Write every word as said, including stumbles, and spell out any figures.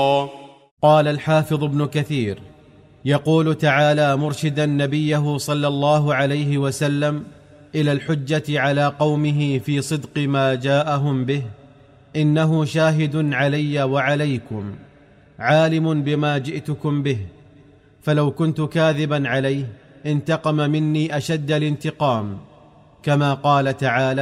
قال الحافظ ابن كثير: يقول تعالى مرشدا نبيه صلى الله عليه وسلم إلى الحجة على قومه في صدق ما جاءهم به: إنه شاهد علي وعليكم، عالم بما جئتكم به، فلو كنت كاذبا عليه انتقم مني أشد الانتقام، كما قال تعالى: